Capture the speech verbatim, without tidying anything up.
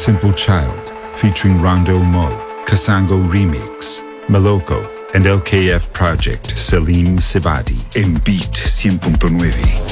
Simple Child, featuring Rondo Mo, Kasango Remix, Maloko, and L K F Project, Salim Sibadi. En Beat cien punto nueve.